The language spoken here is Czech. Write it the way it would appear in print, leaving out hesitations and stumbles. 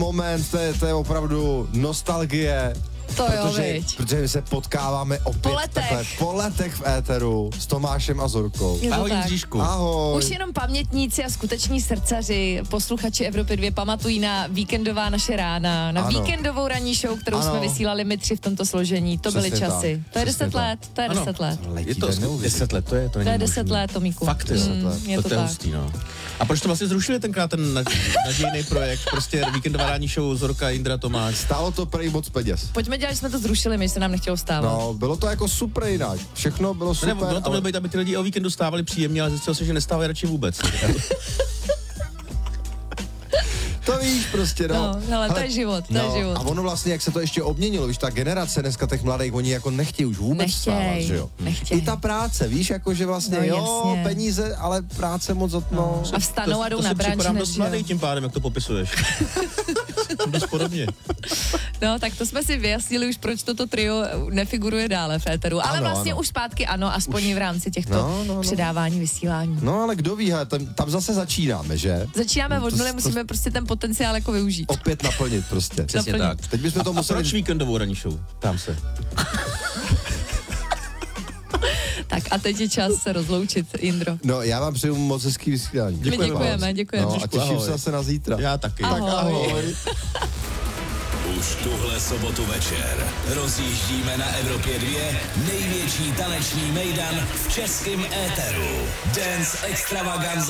moment, to je opravdu nostalgie. To jo, viď. Protože my se potkáváme opět po letech v éteru s Tomášem a Zorkou. Ahoj Jiříšku. Ahoj. Už jenom pamětníci a skuteční srdcaři, posluchači Evropy 2 pamatují na víkendová naše rána, na víkendovou ranní show, kterou jsme vysílali my 3 v tomto složení. To byly časy. To je 10 let, to je 10 let. Je to 10 let, to není To je 10 let, Tomíku. Fakt, jo. Je to je tak. hustý, no. A proč to vlastně zrušili tenkrát ten nadějný projekt, prostě víkendová ranní show Zorka, Jindra, Tomáš? Stálo to prej moc peněz. Pojďme dělat, že jsme to zrušili, my se nám nechtělo vstávat. No, bylo to jako super jinak. Všechno bylo super. Bylo to mělo být, aby ty lidi o víkendu stávali příjemně, ale zjistil se, že nestávají radši vůbec. To víš prostě, no. Ale to je život, to je život. A ono vlastně, jak se to ještě obměnilo, víš, ta generace dneska těch mladých, oni jako nechtějí už vůbec vstávat, že jo. I ta práce, víš, jako že vlastně, jasně. peníze, ale práce moc no. A vstanou a jdou na branč. To si dost mladý tím pádem, jak to popisuješ. Dost podobně. No, tak to jsme si vyjasnili už, proč toto trio nefiguruje dále v éteru. Ale vlastně už zpátky ano, aspoň v rámci těchto předávání, vysílání. No, ale kdo ví, tam zase začínáme, že? Začínáme od nuly, musíme prostě ten potenciál jako využít. Opět naplnit prostě. Přesně tak. Teď bychom to museli... Proč víkendovou ranní show? Tam se. Tak a teď je čas se rozloučit, Jindro. No, já vám přeju moc hezký vysílání. Děkujeme. No, a těším se zase na zítra. Já taky. Ahoj. Tak ahoj. Už tuhle sobotu večer rozjíždíme na Evropě 2 největší taneční mejdan v českém éteru. Dance Extravaganza